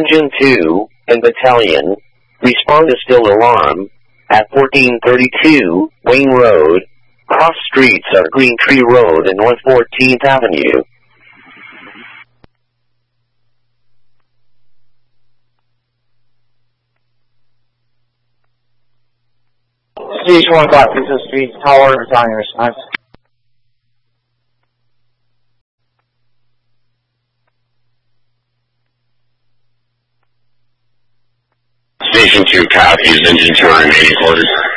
Engine 2 and Battalion, respond to still alarm at 1432 Wayne Road, cross streets of Green Tree Road and North 14th Avenue. Station 1 Block, Pizza Street, Tower, is on your response. Station 2 copies, Engine 2 remaining quarters.